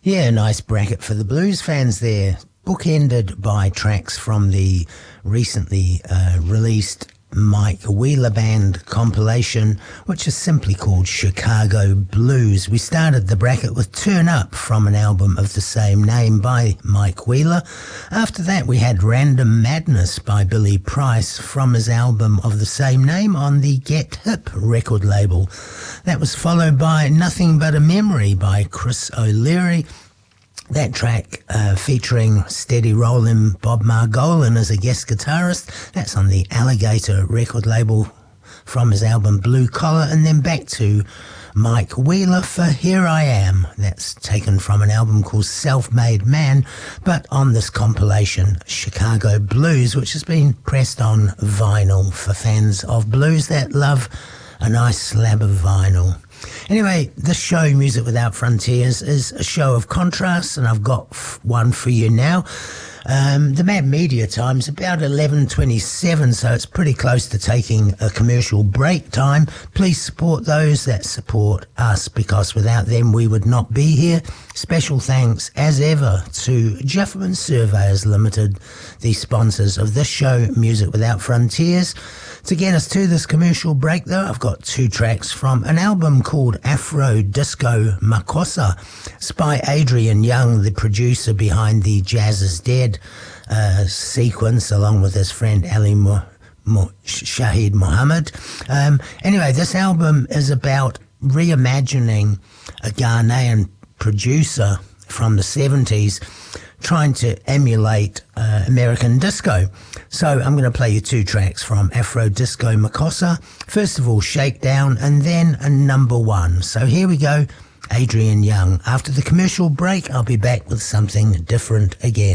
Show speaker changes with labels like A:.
A: Yeah, nice bracket for the blues fans there. Bookended by tracks from the recently released Mike Wheeler Band compilation, which is simply called Chicago Blues. We started the bracket with Turn Up from an album of the same name by Mike Wheeler. After that, we had Random Madness by Billy Price from his album of the same name on the Get Hip record label. That was followed by Nothing But a Memory by Chris O'Leary. That track featuring steady rolling Bob Margolin as a guest guitarist. That's on the Alligator record label from his album Blue Collar. And then back to Mike Wheeler for Here I Am. That's taken from an album called Self-Made Man, but on this compilation, Chicago Blues, which has been pressed on vinyl for fans of blues that love a nice slab of vinyl. Anyway, this show, Music Without Frontiers, is a show of contrasts, and I've got one for you now. The Mad Media time's about 11:27, so it's pretty close to taking a commercial break time. Please support those that support us, because without them we would not be here. Special thanks, as ever, to Jefferman Surveyors Limited, the sponsors of this show, Music Without Frontiers. To get us to this commercial break, though, I've got two tracks from an album called Afro Disco Makossa. It's by Adrian Young, the producer behind the Jazz is Dead sequence, along with his friend Ali Shahid Muhammad. Anyway, this album is about reimagining a Ghanaian producer from the 70s trying to emulate American disco. So I'm going to play you two tracks from Afro Disco Makossa. First of all, Shakedown, and then a number one. So here we go, Adrian Young. After the commercial break, I'll be back with something different again.